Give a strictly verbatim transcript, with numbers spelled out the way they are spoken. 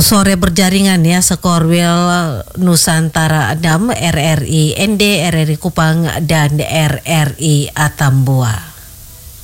sore berjaringan ya Sekorwil Nusantara enam, R R I N D, R R I Kupang dan R R I Atambua.